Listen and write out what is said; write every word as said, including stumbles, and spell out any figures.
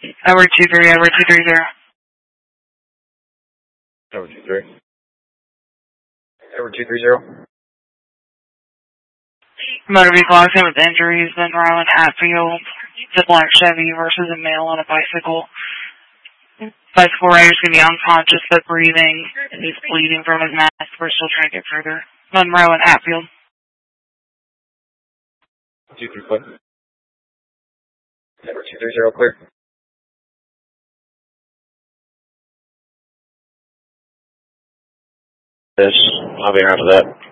Edward two three, Edward two three zero. Edward two three. Edward two three zero. Motor vehicle accident with injuries, Monroe and Hatfield. It's a black Chevy versus a male on a bicycle. Bicycle rider's going to be unconscious but breathing, and he's bleeding from his mask. We're still trying to get further. Monroe and Hatfield. two three clear. Edward two three zero clear. Yes, I'll be around for that.